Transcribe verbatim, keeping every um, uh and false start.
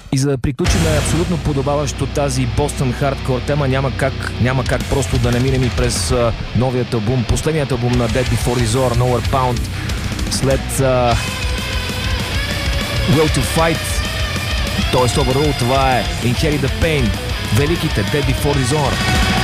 И за да приключим абсолютно подобаващо тази Boston Hardcore тема, няма как, няма как просто да не минем и през uh, новият албум, последният албум на Dead Before Dishonor, Nowhere Bound, след uh, Will to Fight, т.е. Overrule, това е Inherit the Pain, великите Dead Before Dishonor.